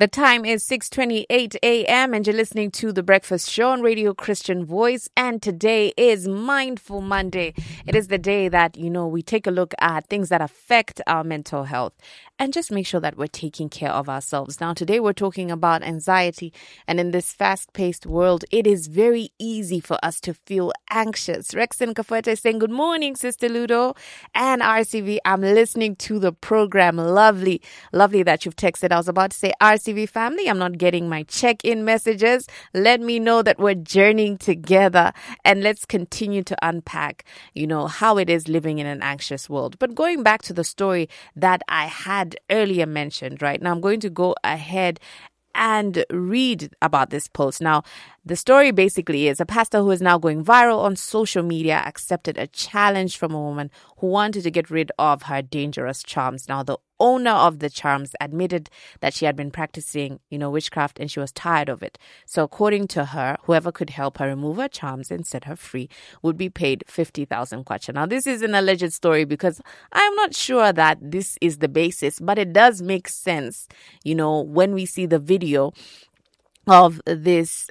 The time is 6:28 a.m. and you're listening to The Breakfast Show on Radio Christian Voice. And today is Mindful Monday. It is the day that, we take a look at things that affect our mental health and just make sure that we're taking care of ourselves. Now, today we're talking about anxiety. And in this fast-paced world, it is very easy for us to feel anxious. Rexon Kafuete is saying, good morning, Sister Ludo. And RCV, I'm listening to the program. Lovely that you've texted. I was about to say, RCV family, I'm not getting my check-in messages. Let me know that we're journeying together and let's continue to unpack, how it is living in an anxious world. But going back to the story that I had earlier mentioned, right now, I'm going to go ahead and read about this post. Now, the story basically is a pastor who is now going viral on social media accepted a challenge from a woman who wanted to get rid of her dangerous charms. Now, the owner of the charms admitted that she had been practicing, witchcraft and she was tired of it. So according to her, whoever could help her remove her charms and set her free would be paid 50,000 kwacha. Now, this is an alleged story because I'm not sure that this is the basis, but it does make sense, when we see the video of this,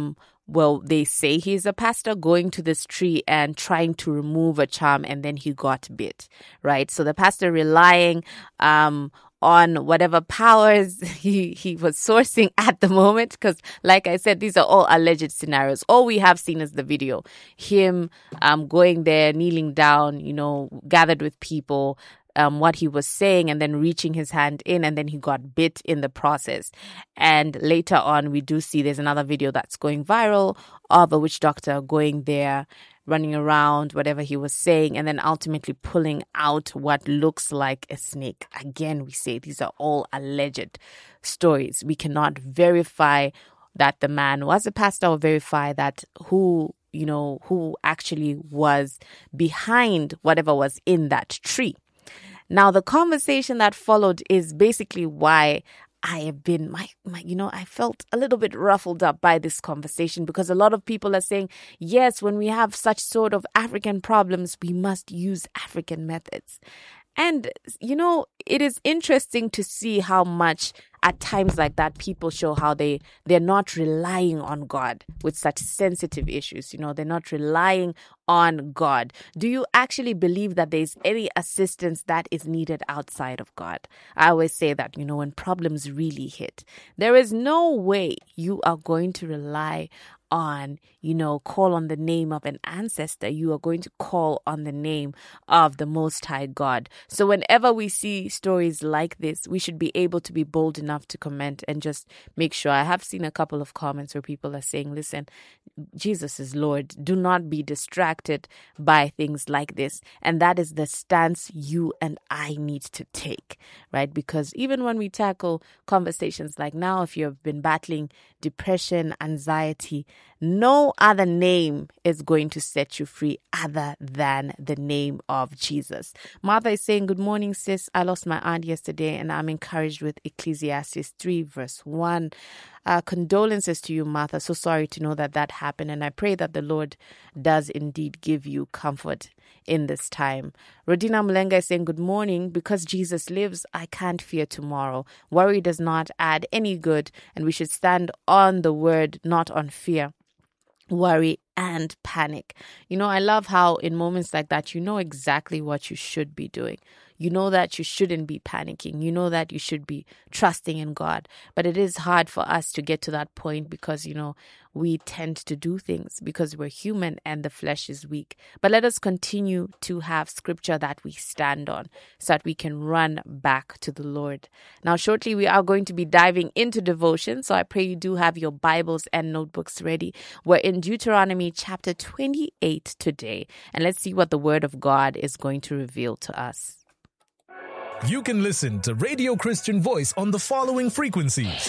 they say he's a pastor going to this tree and trying to remove a charm and then he got bit, right? So the pastor relying on whatever powers he was sourcing at the moment, because like I said, these are all alleged scenarios. All we have seen is the video, him going there, kneeling down, gathered with people, what he was saying and then reaching his hand in and then he got bit in the process. And later on, we do see there's another video that's going viral of a witch doctor going there, running around, whatever he was saying, and then ultimately pulling out what looks like a snake. Again, we say these are all alleged stories. We cannot verify that the man was a pastor or verify that who actually was behind whatever was in that tree. Now, the conversation that followed is basically why I have been, I felt a little bit ruffled up by this conversation because a lot of people are saying, yes, when we have such sort of African problems, we must use African methods. And, it is interesting to see how much at times like that, people show how they're not relying on God with such sensitive issues. They're not relying on God. Do you actually believe that there's any assistance that is needed outside of God? I always say that, when problems really hit, there is no way you are going to rely on, call on the name of an ancestor. You are going to call on the name of the Most High God. So whenever we see stories like this, we should be able to be bold enough to comment and just make sure. I have seen a couple of comments where people are saying, listen, Jesus is Lord. Do not be distracted by things like this. And that is the stance you and I need to take, right? Because even when we tackle conversations like now, if you've been battling depression, anxiety, no other name is going to set you free other than the name of Jesus. Martha is saying, good morning, sis. I lost my aunt yesterday and I'm encouraged with Ecclesiastes 3 verse 1. Condolences to you, Martha. So sorry to know that happened. And I pray that the Lord does indeed give you comfort in this time. Rodina Mulenga is saying, good morning. Because Jesus lives, I can't fear tomorrow. Worry does not add any good. And we should stand on the word, not on fear, worry, and panic. I love how in moments like that, exactly what you should be doing. You know that you shouldn't be panicking. You know that you should be trusting in God. But it is hard for us to get to that point because, we tend to do things because we're human and the flesh is weak. But let us continue to have scripture that we stand on so that we can run back to the Lord. Now, shortly, we are going to be diving into devotion. So I pray you do have your Bibles and notebooks ready. We're in Deuteronomy chapter 28 today. And let's see what the word of God is going to reveal to us. You can listen to Radio Christian Voice on the following frequencies.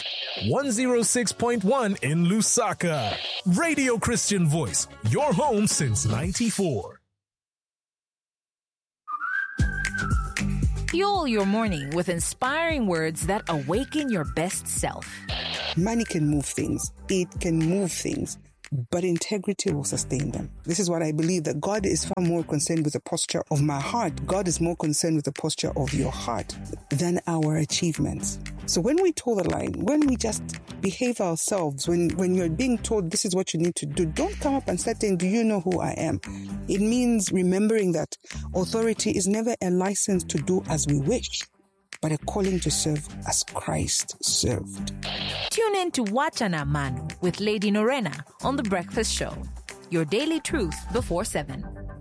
106.1 in Lusaka. Radio Christian Voice, your home since 94. Fuel your morning with inspiring words that awaken your best self. Money can move things. It can move things. But integrity will sustain them. This is what I believe, that God is far more concerned with the posture of my heart. God is more concerned with the posture of your heart than our achievements. So when we toe the line, when we just behave ourselves, when you're being told this is what you need to do, don't come up and start saying, do you know who I am? It means remembering that authority is never a license to do as we wish, but a calling to serve as Christ served. Tune in to Wachana Manu with Lady Norena on The Breakfast Show. Your daily truth before 7.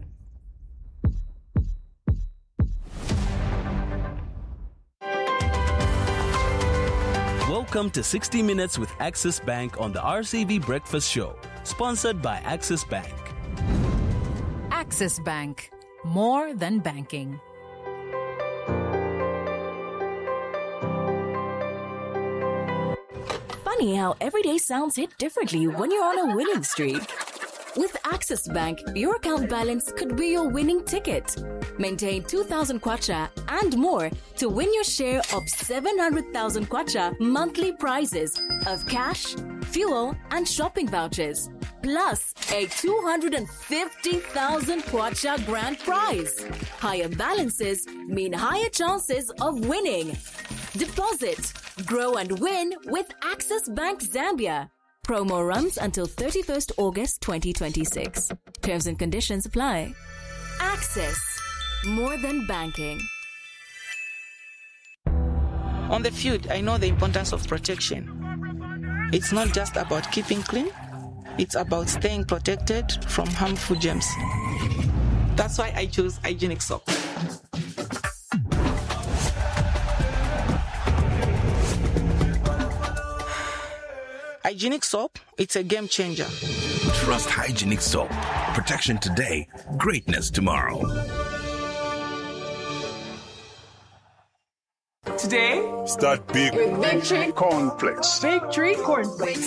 Welcome to 60 Minutes with Access Bank on the RCV Breakfast Show, sponsored by Access Bank. Access Bank. More than banking. Funny how every day sounds hit differently when you're on a winning streak. With Access Bank, your account balance could be your winning ticket. Maintain 2,000 kwacha and more to win your share of 700,000 kwacha monthly prizes of cash, fuel, and shopping vouchers. Plus a 250,000 kwacha grand prize. Higher balances mean higher chances of winning. Deposit, grow and win with Access Bank Zambia. Promo runs until 31st August 2026. Terms and conditions apply. Access. More than banking. On the field, I know the importance of protection. It's not just about keeping clean. It's about staying protected from harmful germs. That's why I chose hygienic soap. Hygienic soap, it's a game changer. Trust hygienic soap. Protection today, greatness tomorrow. Today, start big with Victory Cornflakes. Victory Cornflakes.